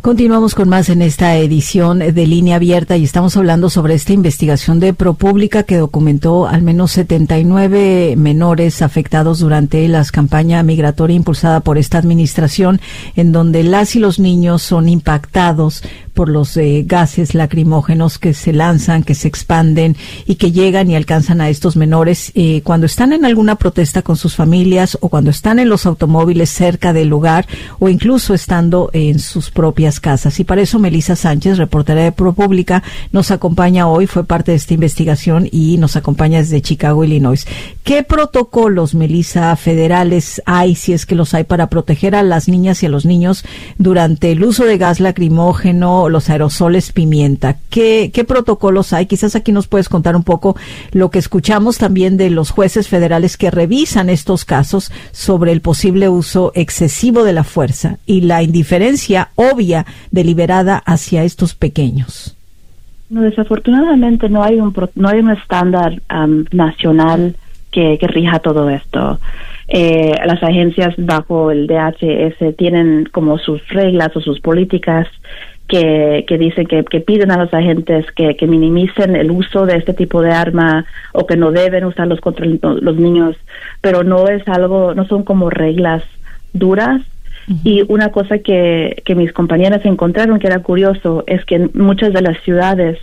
Continuamos con más en esta edición de Línea Abierta y estamos hablando sobre esta investigación de ProPublica que documentó al menos 79 menores afectados durante la campaña migratoria impulsada por esta administración, en donde las y los niños son impactados por los gases lacrimógenos que se lanzan, que se expanden y que llegan y alcanzan a estos menores cuando están en alguna protesta con sus familias o cuando están en los automóviles cerca del lugar o incluso estando en sus propias casas. Y para eso Melissa Sánchez, reportera de ProPublica, nos acompaña hoy, fue parte de esta investigación y nos acompaña desde Chicago, Illinois. ¿Qué protocolos, Melissa, federales hay, si es que los hay, para proteger a las niñas y a los niños durante el uso de gas lacrimógeno, los aerosoles pimienta? ¿Qué protocolos hay? Quizás aquí nos puedes contar un poco lo que escuchamos también de los jueces federales que revisan estos casos sobre el posible uso excesivo de la fuerza y la indiferencia obvia deliberada hacia estos pequeños. No, desafortunadamente no hay un estándar nacional que rija todo esto. Las agencias bajo el DHS tienen como sus reglas o sus políticas que dicen que piden a los agentes que minimicen el uso de este tipo de arma o que no deben usarlos contra los niños, pero no son como reglas duras. Uh-huh. Y una cosa que mis compañeras encontraron que era curioso es que en muchas de las ciudades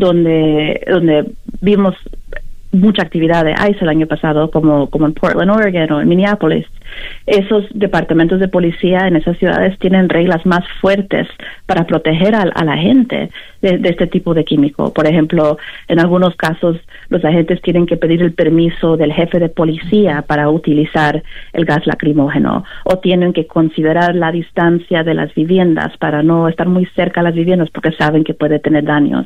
donde vimos mucha actividad de ICE el año pasado, como en Portland, Oregon, o en Minneapolis, esos departamentos de policía en esas ciudades tienen reglas más fuertes para proteger a la gente de este tipo de químico. Por ejemplo, en algunos casos los agentes tienen que pedir el permiso del jefe de policía para utilizar el gas lacrimógeno, o tienen que considerar la distancia de las viviendas para no estar muy cerca a las viviendas porque saben que puede tener daños.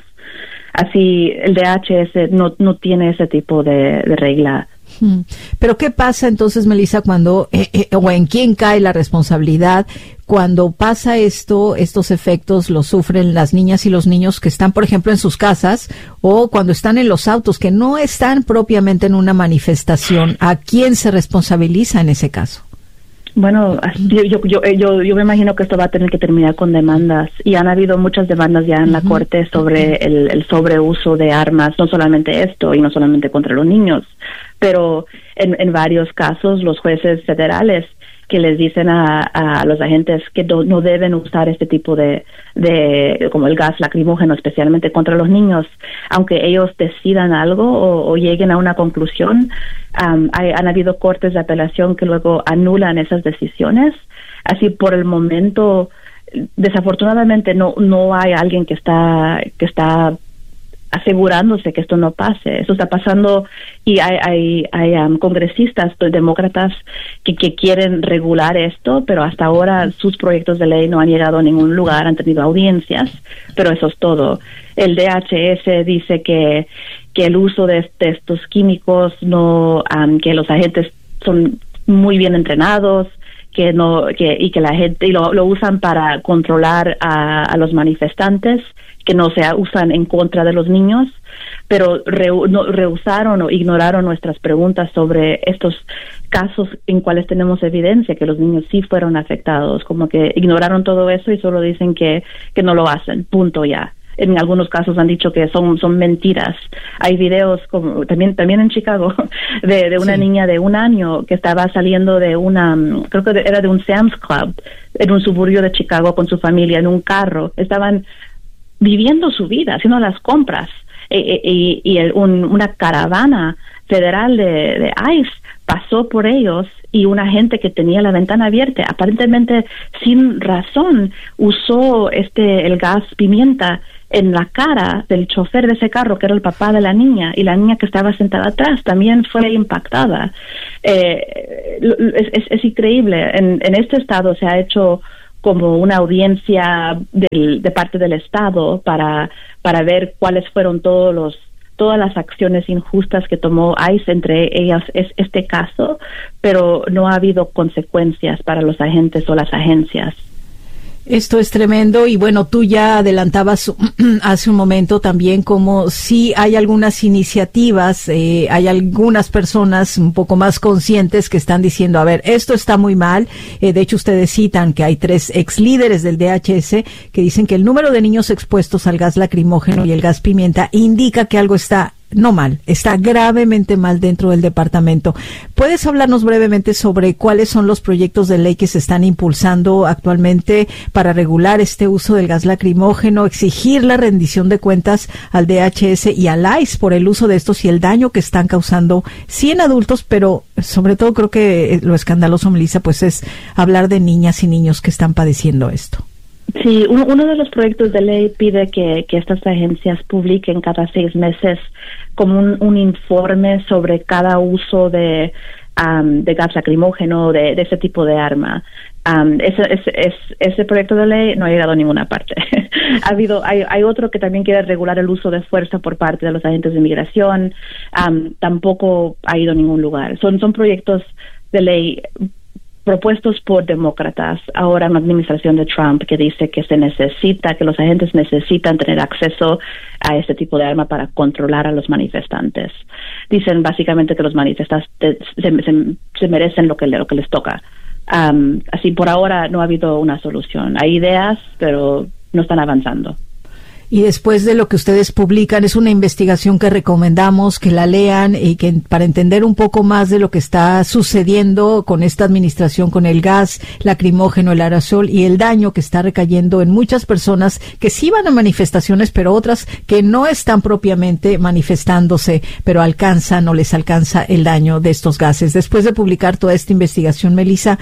Así, el DHS no tiene ese tipo de regla. Pero ¿qué pasa entonces, Melissa, cuando o en quién cae la responsabilidad cuando pasa estos efectos los sufren las niñas y los niños que están, por ejemplo, en sus casas o cuando están en los autos, que no están propiamente en una manifestación? ¿A quién se responsabiliza en ese caso? Bueno, yo me imagino que esto va a tener que terminar con demandas, y han habido muchas demandas ya en la corte sobre el sobreuso de armas, no solamente esto y no solamente contra los niños, pero en varios casos los jueces federales que les dicen a los agentes que no deben usar este tipo de como el gas lacrimógeno, especialmente contra los niños, aunque ellos decidan algo o lleguen a una conclusión. Han habido cortes de apelación que luego anulan esas decisiones. Así, por el momento, desafortunadamente no hay alguien que está asegurándose que esto no pase. Esto está pasando, y hay congresistas demócratas que quieren regular esto, pero hasta ahora sus proyectos de ley no han llegado a ningún lugar, han tenido audiencias, pero eso es todo. El DHS dice que el uso de estos químicos que los agentes son muy bien entrenados, que la gente lo usan para controlar a los manifestantes, que no se usan en contra de los niños, pero rehusaron o ignoraron nuestras preguntas sobre estos casos en cuales tenemos evidencia que los niños sí fueron afectados, como que ignoraron todo eso y solo dicen que no lo hacen, punto, ya. En algunos casos han dicho que son mentiras. Hay videos, como también en Chicago, de una niña de 1 año que estaba saliendo de creo que era de un Sam's Club en un suburbio de Chicago con su familia en un carro. Estaban viviendo su vida, haciendo las compras, y una caravana federal de ICE pasó por ellos, y un agente que tenía la ventana abierta, aparentemente sin razón, usó el gas pimienta en la cara del chofer de ese carro, que era el papá de la niña, y la niña que estaba sentada atrás también fue impactada. Es increíble. En este estado se ha hecho como una audiencia de parte del estado para ver cuáles fueron todas las acciones injustas que tomó ICE, entre ellas es este caso, pero no ha habido consecuencias para los agentes o las agencias. Esto es tremendo y bueno, tú ya adelantabas hace un momento también como sí hay algunas iniciativas, hay algunas personas un poco más conscientes que están diciendo, a ver, esto está muy mal. De hecho, ustedes citan que hay 3 ex líderes del DHS que dicen que el número de niños expuestos al gas lacrimógeno y el gas pimienta indica que algo está no mal, está gravemente mal dentro del departamento. ¿Puedes hablarnos brevemente sobre cuáles son los proyectos de ley que se están impulsando actualmente para regular este uso del gas lacrimógeno, exigir la rendición de cuentas al DHS y al ICE por el uso de estos y el daño que están causando, sí en adultos, pero sobre todo creo que lo escandaloso, Melissa, pues es hablar de niñas y niños que están padeciendo esto? Sí, uno de los proyectos de ley pide que estas agencias publiquen cada 6 meses como un informe sobre cada uso de gas lacrimógeno, de ese tipo de arma. Ese proyecto de ley no ha llegado a ninguna parte. Hay otro que también quiere regular el uso de fuerza por parte de los agentes de inmigración. Tampoco ha ido a ningún lugar. Son proyectos de ley propuestos por demócratas ahora en la administración de Trump, que dice que que los agentes necesitan tener acceso a este tipo de arma para controlar a los manifestantes. Dicen básicamente que los manifestantes se merecen lo que les toca. Así por ahora no ha habido una solución. Hay ideas, pero no están avanzando. Y después de lo que ustedes publican, es una investigación que recomendamos que la lean y que para entender un poco más de lo que está sucediendo con esta administración, con el gas lacrimógeno, el aerosol y el daño que está recayendo en muchas personas que sí van a manifestaciones, pero otras que no están propiamente manifestándose, pero alcanzan o les alcanza el daño de estos gases. Después de publicar toda esta investigación, Melissa,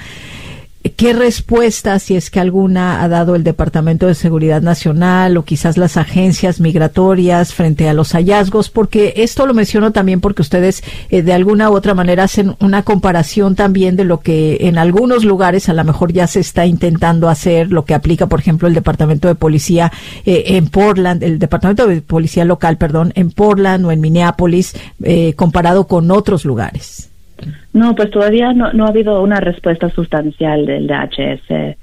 ¿qué respuesta, si es que alguna, ha dado el Departamento de Seguridad Nacional o quizás las agencias migratorias frente a los hallazgos? Porque esto lo menciono también porque ustedes de alguna u otra manera hacen una comparación también de lo que en algunos lugares a lo mejor ya se está intentando hacer, lo que aplica, por ejemplo, el Departamento de Policía en Portland, el Departamento de Policía local, en Portland o en Minneapolis, comparado con otros lugares. No, pues todavía no ha habido una respuesta sustancial del DHS.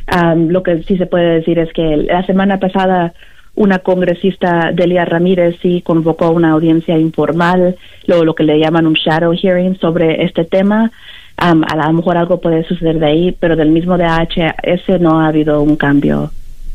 Lo que sí se puede decir es que la semana pasada una congresista, Delia Ramírez, sí convocó una audiencia informal, lo que le llaman un shadow hearing sobre este tema. A lo mejor algo puede suceder de ahí, pero del mismo DHS no ha habido un cambio.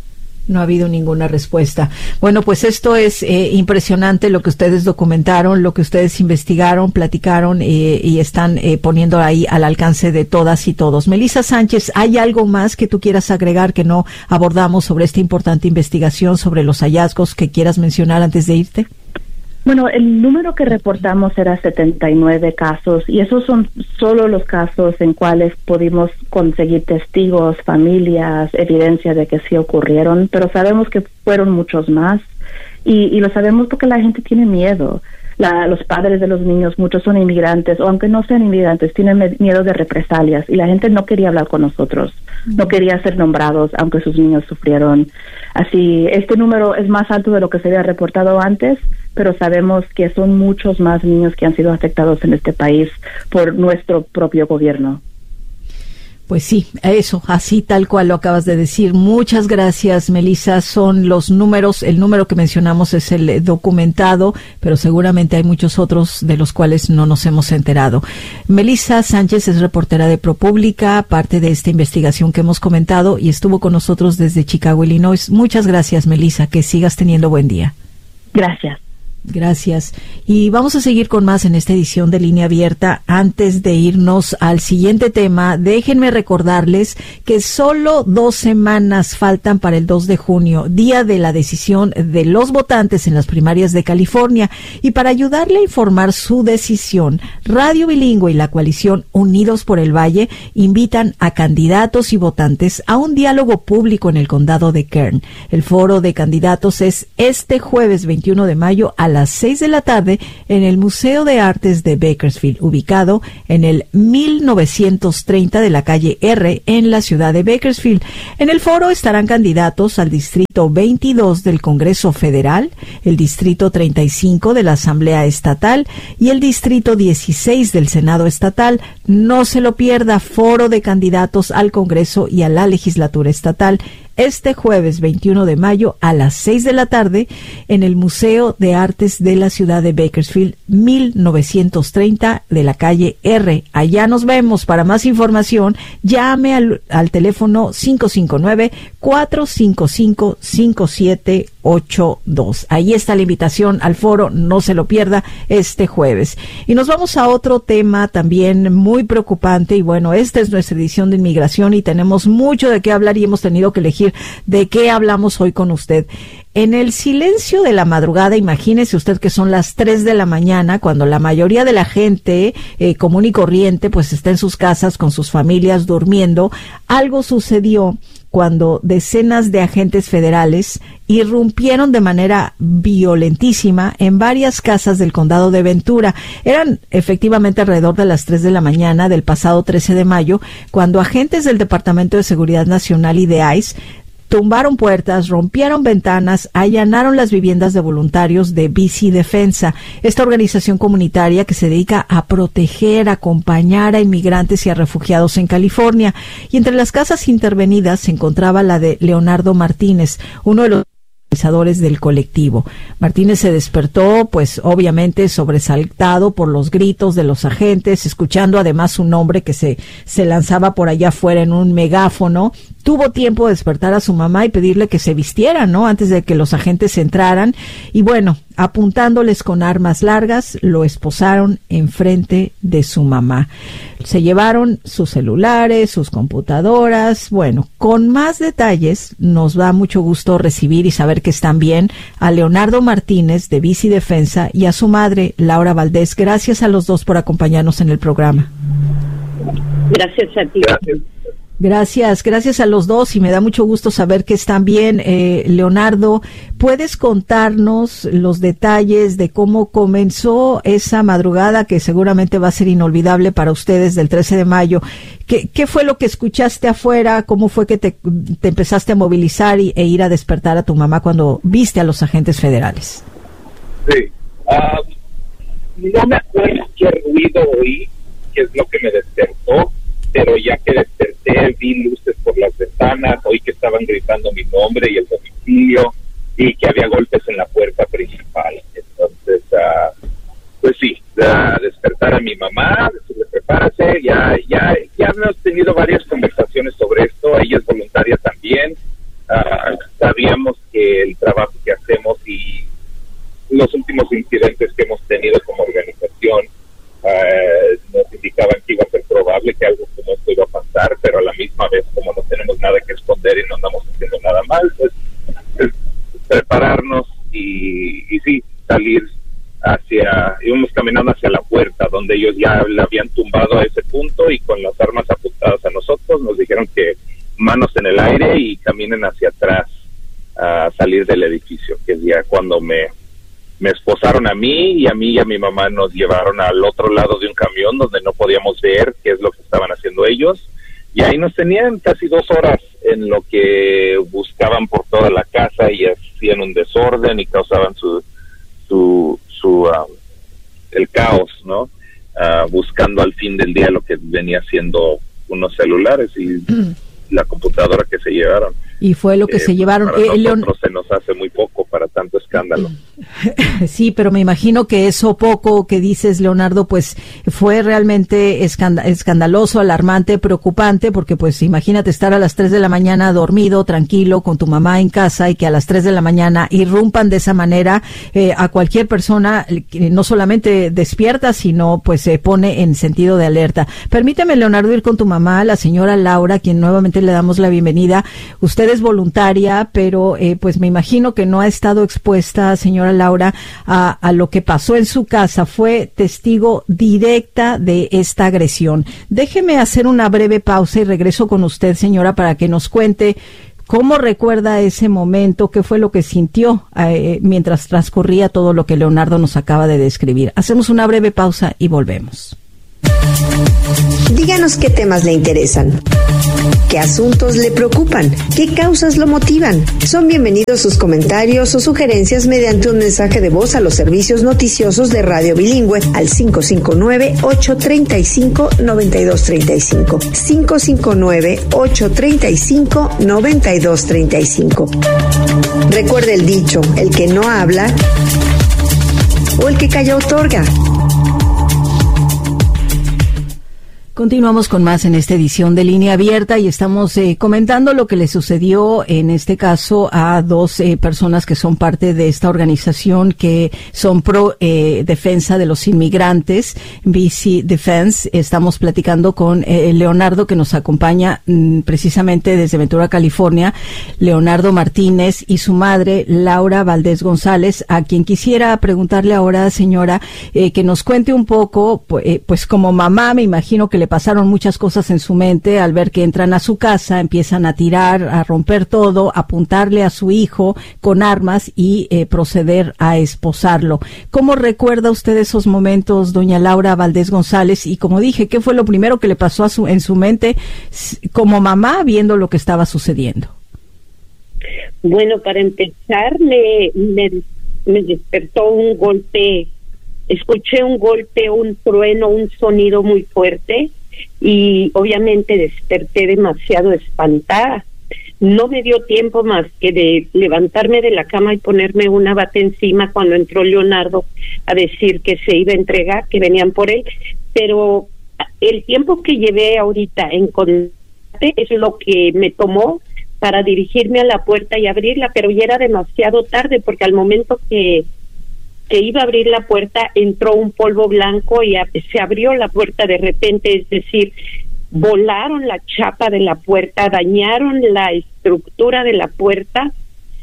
No ha habido ninguna respuesta. Bueno, pues esto es impresionante lo que ustedes documentaron, lo que ustedes investigaron, platicaron y están poniendo ahí al alcance de todas y todos. Melissa Sánchez, ¿hay algo más que tú quieras agregar que no abordamos sobre esta importante investigación, sobre los hallazgos que quieras mencionar antes de irte? Bueno, el número que reportamos era 79 casos y esos son solo los casos en cuales pudimos conseguir testigos, familias, evidencia de que sí ocurrieron, pero sabemos que fueron muchos más y lo sabemos porque la gente tiene miedo. Los padres de los niños, muchos son inmigrantes, o aunque no sean inmigrantes, tienen miedo de represalias y la gente no quería hablar con nosotros, no quería ser nombrados, aunque sus niños sufrieron. Así, este número es más alto de lo que se había reportado antes, pero sabemos que son muchos más niños que han sido afectados en este país por nuestro propio gobierno. Pues sí, eso, así tal cual lo acabas de decir. Muchas gracias, Melissa. Son los números, el número que mencionamos es el documentado, pero seguramente hay muchos otros de los cuales no nos hemos enterado. Melissa Sánchez es reportera de ProPublica, parte de esta investigación que hemos comentado y estuvo con nosotros desde Chicago, Illinois. Muchas gracias, Melissa. Que sigas teniendo buen día. Gracias. Gracias. Y vamos a seguir con más en esta edición de Línea Abierta. Antes de irnos al siguiente tema, déjenme recordarles que solo 2 semanas faltan para el 2 de junio, día de la decisión de los votantes en las primarias de California. Y para ayudarle a informar su decisión, Radio Bilingüe y la coalición Unidos por el Valle invitan a candidatos y votantes a un diálogo público en el condado de Kern. El foro de candidatos es este jueves 21 de mayo a las 6 de la tarde en el Museo de Artes de Bakersfield, ubicado en el 1930 de la calle R en la ciudad de Bakersfield. En el foro estarán candidatos al Distrito 22 del Congreso Federal, el Distrito 35 de la Asamblea Estatal y el Distrito 16 del Senado Estatal. No se lo pierda, foro de candidatos al Congreso y a la Legislatura Estatal este jueves 21 de mayo a las 6 de la tarde en el Museo de Artes de la ciudad de Bakersfield, 1930 de la calle R. Allá nos vemos. Para más información, llame al teléfono 559-455-5782. Ahí está la invitación al foro, no se lo pierda este jueves. Y nos vamos a otro tema también muy preocupante, y bueno, esta es nuestra edición de inmigración y tenemos mucho de qué hablar y hemos tenido que elegir de qué hablamos hoy con usted. En el silencio de la madrugada, imagínese usted que son las 3 de la mañana, cuando la mayoría de la gente común y corriente pues está en sus casas con sus familias durmiendo. Algo sucedió cuando decenas de agentes federales irrumpieron de manera violentísima en varias casas del condado de Ventura. Eran efectivamente alrededor de las 3 de la mañana del pasado 13 de mayo, cuando agentes del Departamento de Seguridad Nacional y de ICE tumbaron puertas, rompieron ventanas, allanaron las viviendas de voluntarios de BC Defensa, esta organización comunitaria que se dedica a proteger, acompañar a inmigrantes y a refugiados en California. Y entre las casas intervenidas se encontraba la de Leonardo Martínez, uno de los organizadores del colectivo. Martínez se despertó, pues obviamente sobresaltado por los gritos de los agentes, escuchando además su nombre que se lanzaba por allá afuera en un megáfono. Tuvo tiempo de despertar a su mamá y pedirle que se vistiera, ¿no?, antes de que los agentes entraran. Y bueno, apuntándoles con armas largas, lo esposaron enfrente de su mamá. Se llevaron sus celulares, sus computadoras. Bueno, con más detalles, nos da mucho gusto recibir y saber que están bien a Leonardo Martínez de BC Defensa y a su madre, Laura Valdés. Gracias a los dos por acompañarnos en el programa. Gracias a ti. Gracias a los dos y me da mucho gusto saber que están bien. Leonardo, ¿puedes contarnos los detalles de cómo comenzó esa madrugada que seguramente va a ser inolvidable para ustedes del 13 de mayo? ¿Qué fue lo que escuchaste afuera? ¿Cómo fue que te empezaste a movilizar e ir a despertar a tu mamá cuando viste a los agentes federales? Sí, no me acuerdo qué ruido oí, qué es lo que me despertó, pero ya que desperté, vi luces por las ventanas, oí que estaban gritando mi nombre y el domicilio, y que había golpes en la puerta principal. Entonces, pues sí, despertar a mi mamá, decirle prepárase, ya hemos tenido varias conversaciones sobre esto, ella es voluntaria también, sabíamos que el trabajo que hacemos y los últimos incidentes que hemos tenido como organización nos indicaban que iba a ser probable que algo como esto iba a pasar, pero a la misma vez, como no tenemos nada que esconder y no andamos haciendo nada mal, pues prepararnos y sí, salir íbamos caminando hacia la puerta donde ellos ya la habían tumbado a ese punto y con las armas apuntadas a nosotros nos dijeron que manos en el aire y caminen hacia atrás a salir del edificio, que es ya cuando me esposaron a mí y a mi mamá nos llevaron al otro lado de un camión donde no podíamos ver qué es lo que estaban haciendo ellos, y ahí nos tenían casi 2 horas en lo que buscaban por toda la casa y hacían un desorden y causaban el caos, ¿no? Buscando al fin del día lo que venía siendo unos celulares y la computadora que se llevaron. Y fue lo que se llevaron. Para nosotros se nos hace muy poco para tanto escándalo. Sí, pero me imagino que eso poco que dices, Leonardo, pues fue realmente escandaloso, alarmante, preocupante, porque pues imagínate estar a las 3 de la mañana dormido, tranquilo, con tu mamá en casa y que a las 3 de la mañana irrumpan de esa manera a cualquier persona, no solamente despierta, sino pues se pone en sentido de alerta. Permíteme, Leonardo, ir con tu mamá, la señora Laura, quien nuevamente le damos la bienvenida. Usted es voluntaria, pero pues me imagino que no ha estado expuesta, señora Laura, a lo que pasó en su casa. Fue testigo directa de esta agresión. Déjeme hacer una breve pausa y regreso con usted, señora, para que nos cuente cómo recuerda ese momento, qué fue lo que sintió mientras transcurría todo lo que Leonardo nos acaba de describir. Hacemos una breve pausa y volvemos. Díganos qué temas le interesan, qué asuntos le preocupan, qué causas lo motivan. Son bienvenidos sus comentarios o sugerencias mediante un mensaje de voz a los servicios noticiosos de Radio Bilingüe al 559-835-9235. 559-835-9235. Recuerde el dicho, el que no habla o el que calla otorga. Continuamos con más en esta edición de Línea Abierta y estamos comentando lo que le sucedió en este caso a dos personas que son parte de esta organización que son pro defensa de los inmigrantes, BC Defense. Estamos platicando con Leonardo, que nos acompaña precisamente desde Ventura, California, Leonardo Martínez, y su madre, Laura Valdés González, a quien quisiera preguntarle ahora, señora, que nos cuente un poco, pues como mamá, me imagino que le pasaron muchas cosas en su mente al ver que entran a su casa, empiezan a tirar, a romper todo, a apuntarle a su hijo con armas y proceder a esposarlo. ¿Cómo recuerda usted esos momentos, doña Laura Valdés González? Y como dije, ¿qué fue lo primero que le pasó en su mente como mamá viendo lo que estaba sucediendo? Bueno, para empezar, me despertó un golpe. Escuché un golpe, un trueno, un sonido muy fuerte y obviamente desperté demasiado espantada. No me dio tiempo más que de levantarme de la cama y ponerme una bata encima cuando entró Leonardo a decir que se iba a entregar, que venían por él. Pero el tiempo que llevé ahorita en combate es lo que me tomó para dirigirme a la puerta y abrirla, pero ya era demasiado tarde porque al momento que iba a abrir la puerta, entró un polvo blanco y se abrió la puerta de repente, es decir, volaron la chapa de la puerta, dañaron la estructura de la puerta.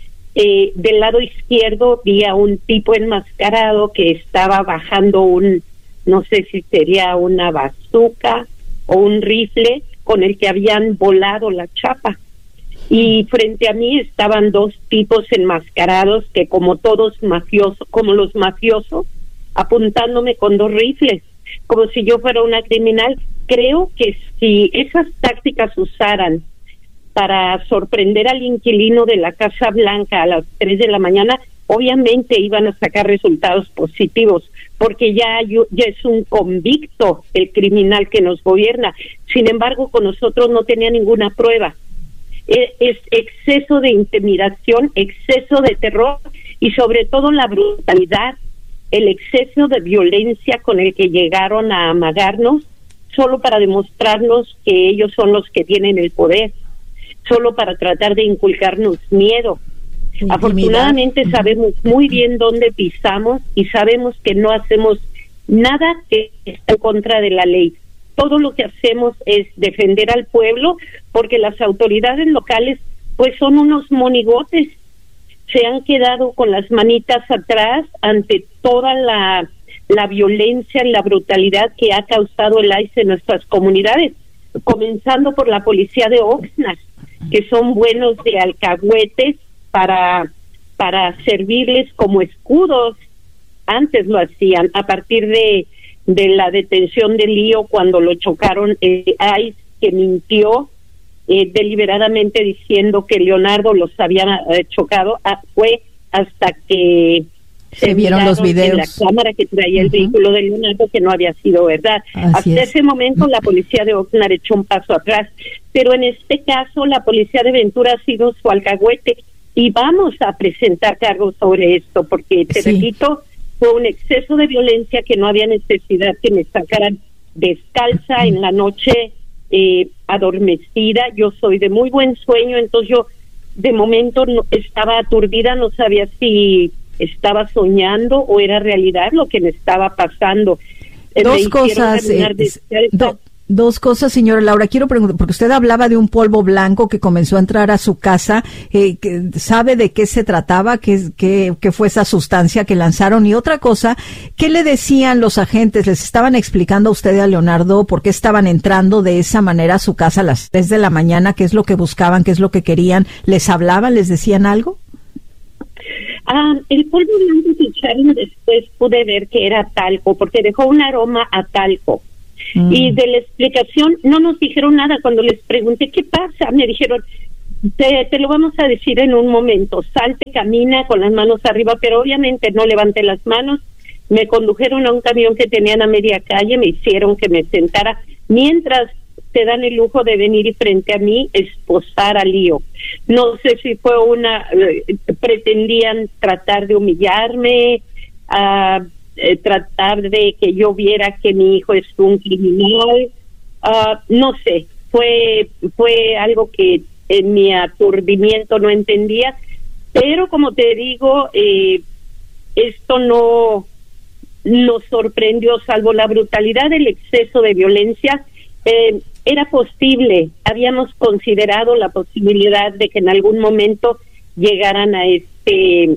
Del lado izquierdo vi a un tipo enmascarado que estaba bajando no sé si sería una bazooka o un rifle con el que habían volado la chapa. Y frente a mí estaban dos tipos enmascarados que como los mafiosos, apuntándome con dos rifles, como si yo fuera una criminal. Creo que si esas tácticas usaran para sorprender al inquilino de la Casa Blanca a las 3 de la mañana, obviamente iban a sacar resultados positivos, porque ya es un convicto el criminal que nos gobierna. Sin embargo, con nosotros no tenía ninguna prueba. Es exceso de intimidación, exceso de terror y sobre todo la brutalidad, el exceso de violencia con el que llegaron a amagarnos solo para demostrarnos que ellos son los que tienen el poder, solo para tratar de inculcarnos miedo. Afortunadamente sabemos muy bien dónde pisamos y sabemos que no hacemos nada que esté en contra de la ley. Todo lo que hacemos es defender al pueblo, porque las autoridades locales pues son unos monigotes. Se han quedado con las manitas atrás ante toda la violencia y la brutalidad que ha causado el ICE en nuestras comunidades, comenzando por la policía de Oxnard, que son buenos de alcahuetes para servirles como escudos. Antes lo hacían, a partir de la detención de Lío cuando lo chocaron, ICE, que mintió deliberadamente diciendo que Leonardo los había chocado, fue hasta que se vieron los videos en la cámara que traía el vehículo de Leonardo que no había sido verdad. Hasta ese momento la policía de Oxnard echó un paso atrás, pero en este caso la policía de Ventura ha sido su alcahuete y vamos a presentar cargos sobre esto porque, te repito, fue un exceso de violencia que no había necesidad que me sacaran descalza en la noche, adormecida. Yo soy de muy buen sueño, entonces yo de momento estaba aturdida, no sabía si estaba soñando o era realidad lo que me estaba pasando. Dos cosas, señora Laura. Quiero preguntar, porque usted hablaba de un polvo blanco que comenzó a entrar a su casa. ¿Sabe de qué se trataba? ¿Qué fue esa sustancia que lanzaron? Y otra cosa, ¿qué le decían los agentes? ¿Les estaban explicando a usted y a Leonardo por qué estaban entrando de esa manera a su casa a las 3 de la mañana? ¿Qué es lo que buscaban? ¿Qué es lo que querían? ¿Les hablaban? ¿Les decían algo? El polvo blanco que echaron después pude ver que era talco, porque dejó un aroma a talco. Y de la explicación no nos dijeron nada. Cuando les pregunté qué pasa, me dijeron, te lo vamos a decir en un momento, salte, camina con las manos arriba, pero obviamente no levanté las manos. Me condujeron a un camión que tenían a media calle, me hicieron que me sentara, mientras se dan el lujo de venir y frente a mí esposar a Lío. No sé si fue pretendían tratar de humillarme, tratar de que yo viera que mi hijo es un criminal, no sé, fue algo que en mi aturdimiento no entendía, pero como te digo, esto no nos sorprendió, salvo la brutalidad del exceso de violencia. Era posible, habíamos considerado la posibilidad de que en algún momento llegaran a este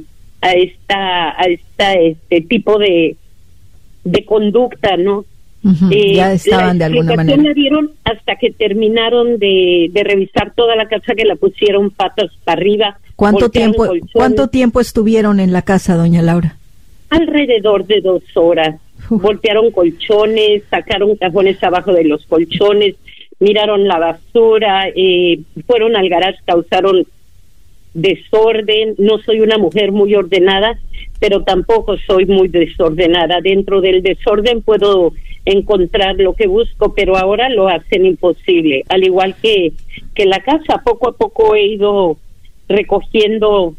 tipo de conducta, ¿no? Ya estaban de alguna manera. La dieron hasta que terminaron de revisar toda la casa, que la pusieron patas para arriba. ¿Cuánto tiempo estuvieron en la casa, doña Laura? Alrededor de 2 horas. Voltearon colchones, sacaron cajones abajo de los colchones, miraron la basura, fueron al garage, causaron desorden. No soy una mujer muy ordenada, pero tampoco soy muy desordenada. Dentro del desorden puedo encontrar lo que busco, pero ahora lo hacen imposible. Al igual que la casa, poco a poco he ido recogiendo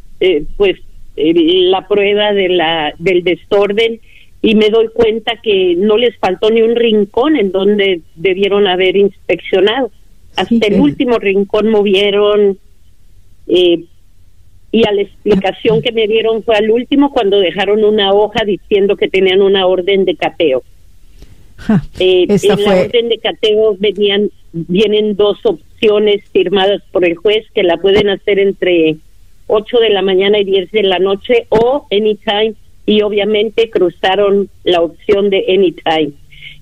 la prueba del desorden, y me doy cuenta que no les faltó ni un rincón en donde debieron haber inspeccionado. Hasta el último rincón movieron, y a la explicación que me dieron fue al último, cuando dejaron una hoja diciendo que tenían una orden de cateo. En la orden de cateo vienen 2 opciones firmadas por el juez, que la pueden hacer entre 8 de la mañana y 10 de la noche o anytime, y obviamente cruzaron la opción de anytime.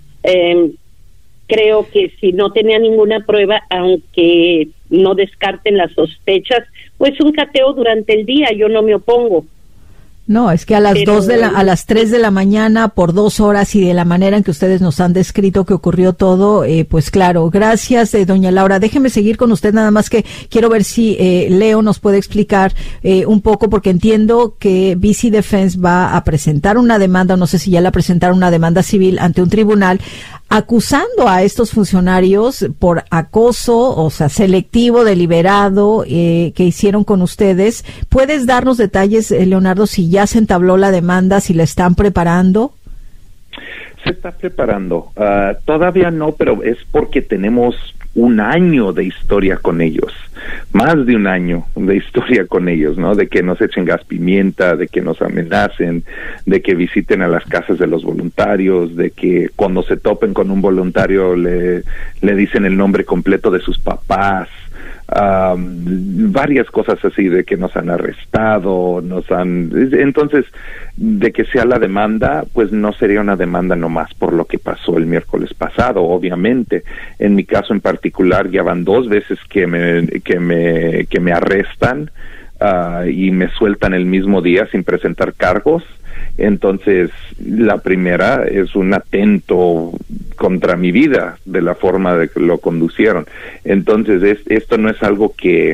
Creo que si no tenía ninguna prueba, aunque no descarten las sospechas, pues un cateo durante el día, yo no me opongo. No, es que a las 3 de la mañana por 2 horas, y de la manera en que ustedes nos han descrito que ocurrió todo, pues claro. Gracias, doña Laura. Déjeme seguir con usted, nada más que quiero ver si Leo nos puede explicar un poco, porque entiendo que BC Defense va a presentar una demanda, no sé si ya la presentaron, una demanda civil ante un tribunal, acusando a estos funcionarios por acoso, o sea, selectivo, deliberado, que hicieron con ustedes. ¿Puedes darnos detalles, Leonardo, si ya se entabló la demanda, si la están preparando? Se está preparando. Todavía no, pero es porque tenemos un año de historia con ellos, más de un año de historia con ellos, ¿no? De que nos echen gas pimienta, de que nos amenacen, de que visiten a las casas de los voluntarios, de que cuando se topen con un voluntario le dicen el nombre completo de sus papás. Varias cosas así, de que nos han arrestado, entonces, de que sea la demanda, pues no sería una demanda nomás por lo que pasó el miércoles pasado, obviamente. En mi caso en particular, ya van 2 veces que me arrestan, y me sueltan el mismo día sin presentar cargos. Entonces, la primera es un atento contra mi vida de la forma de que lo conducieron. Entonces, esto no es algo que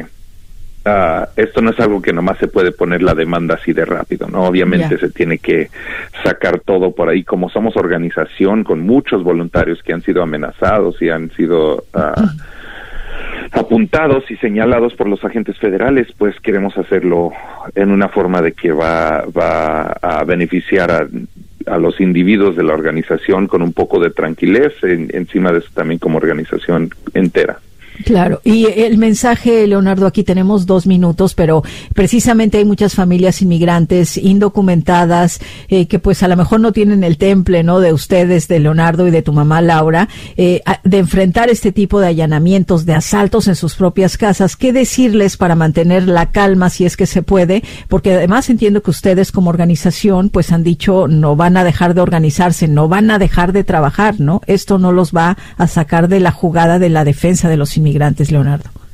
nomás se puede poner la demanda así de rápido, ¿no? Obviamente se tiene que sacar todo por ahí. Como somos organización con muchos voluntarios que han sido amenazados y han sido apuntados y señalados por los agentes federales, pues queremos hacerlo en una forma de que va a beneficiar a los individuos de la organización con un poco de tranquilez, encima de eso también como organización entera. Claro, y el mensaje, Leonardo, aquí tenemos 2 minutos, pero precisamente hay muchas familias inmigrantes indocumentadas que pues a lo mejor no tienen el temple, ¿no?, de ustedes, de Leonardo y de tu mamá Laura, de enfrentar este tipo de allanamientos, de asaltos en sus propias casas. ¿Qué decirles para mantener la calma, si es que se puede? Porque además entiendo que ustedes como organización pues han dicho no van a dejar de organizarse, no van a dejar de trabajar, ¿no? Esto no los va a sacar de la jugada de la defensa de los inmigrantes, Leonardo.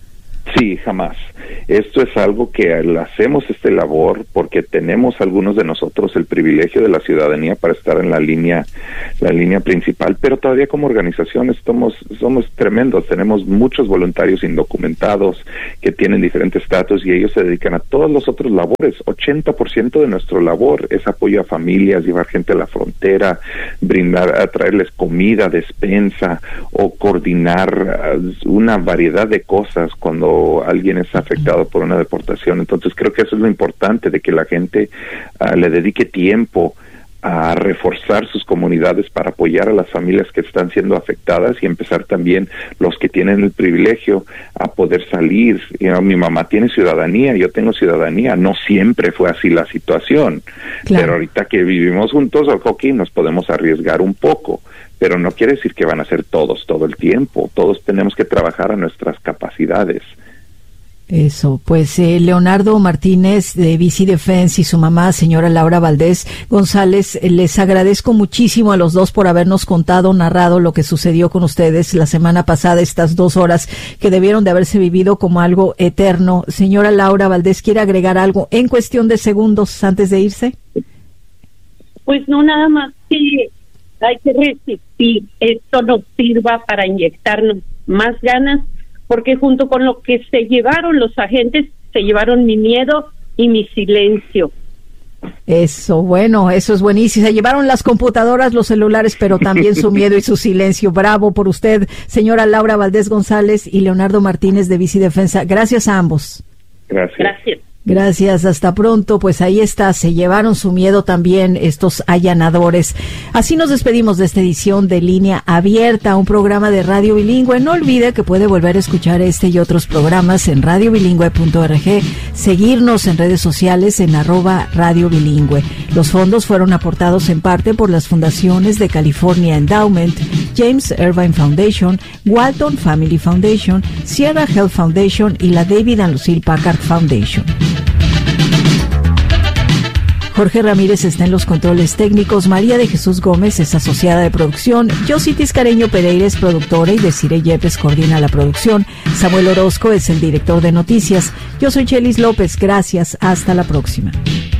Sí, jamás. Esto es algo que hacemos labor porque tenemos algunos de nosotros el privilegio de la ciudadanía para estar en la línea principal, pero todavía como organización somos tremendos. Tenemos muchos voluntarios indocumentados que tienen diferentes estatus y ellos se dedican a todos los otros labores. 80% de nuestro labor es apoyo a familias, llevar gente a la frontera, traerles comida, despensa o coordinar una variedad de cosas cuando alguien es afectado por una deportación. Entonces creo que eso es lo importante, de que la gente le dedique tiempo a reforzar sus comunidades para apoyar a las familias que están siendo afectadas y empezar también los que tienen el privilegio a poder salir. Mi mamá tiene ciudadanía, yo tengo ciudadanía, no siempre fue así la situación, claro. Pero ahorita que vivimos juntos, ok, nos podemos arriesgar un poco, pero no quiere decir que van a ser todos todo el tiempo. Todos tenemos que trabajar a nuestras capacidades. Eso, pues Leonardo Martínez de BC Defense y su mamá, señora Laura Valdés González, les agradezco muchísimo a los dos por habernos narrado lo que sucedió con ustedes la semana pasada, estas 2 horas que debieron de haberse vivido como algo eterno. Señora Laura Valdés, ¿quiere agregar algo en cuestión de segundos antes de irse? Pues no, nada más que hay que resistir. Esto nos sirva para inyectarnos más ganas, porque junto con lo que se llevaron los agentes, se llevaron mi miedo y mi silencio. Eso, bueno, eso es buenísimo. Se llevaron las computadoras, los celulares, pero también su miedo y su silencio. Bravo por usted, señora Laura Valdés González y Leonardo Martínez de BC Defensa. Gracias a ambos. Gracias. Gracias, hasta pronto. Pues ahí está, se llevaron su miedo también estos allanadores. Así nos despedimos de esta edición de Línea Abierta, un programa de Radio Bilingüe. No olvide que puede volver a escuchar este y otros programas en radiobilingüe.org, seguirnos en redes sociales en @Radio Bilingüe. Los fondos fueron aportados en parte por las fundaciones de California Endowment, James Irvine Foundation, Walton Family Foundation, Sierra Health Foundation y la David and Lucille Packard Foundation. Jorge Ramírez está en los controles técnicos, María de Jesús Gómez es asociada de producción, Josie Tiscareño Pereira es productora y Desiree Yepes coordina la producción, Samuel Orozco es el director de noticias. Yo soy Chelis López, gracias, hasta la próxima.